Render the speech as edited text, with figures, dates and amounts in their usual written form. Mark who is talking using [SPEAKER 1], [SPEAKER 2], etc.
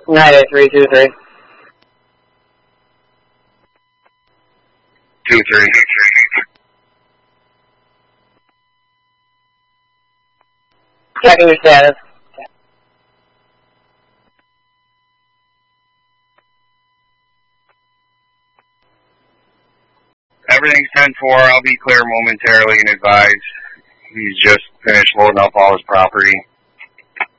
[SPEAKER 1] 98323.
[SPEAKER 2] 23.
[SPEAKER 1] Checking your status.
[SPEAKER 2] Everything's 10-4. I'll be clear momentarily and advise. He's just finished loading up all his property.